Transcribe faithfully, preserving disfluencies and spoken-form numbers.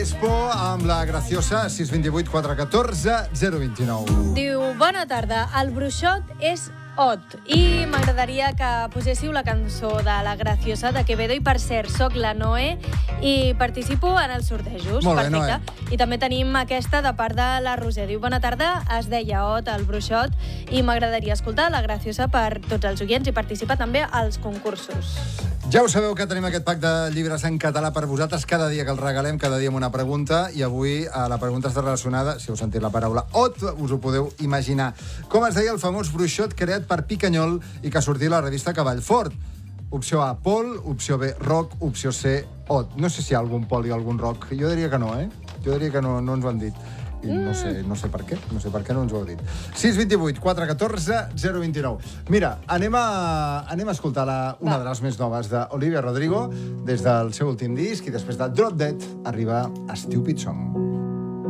Expo amb la Graciosa, sis dos vuit quatre un quatre zero dos nou. Diu, bona tarda, el bruixot és Ot. I m'agradaria que poséssiu la cançó de la Graciosa de Quevedo. I per cert, soc la Noé i participo en els sortejos. Molt bé, Perfecte. Noé. I també tenim aquesta de part de la Roser. Diu, bona tarda, es deia Ot, el bruixot, i m'agradaria escoltar la Graciosa per tots els oients i participar també als concursos. Ja ho sabeu que tenim aquest pack de llibres en català per vosaltres cada dia que el regalem, cada dia amb una pregunta, i avui eh, la pregunta està relacionada, si heu sentit la paraula Ot, us ho podeu imaginar. Com es deia el famós bruixot creat per Picanyol i que sortia a la revista Cavall Fort? Opció A, Pol, opció B, Roc, opció C, Ot. No sé si hi ha algun Pol i algun Roc. Jo diria que no, eh? Jo diria que no, no ens ho han dit. I no sé, no sé per què, no sé per què no ens ho heu dit. sis dos vuit quatre un quatre zero dos nou. Mira, anem a, anem a escoltar la, una de les més noves d'Olivia Rodrigo des del seu últim disc i després de Drop Dead arriba Stupid Song.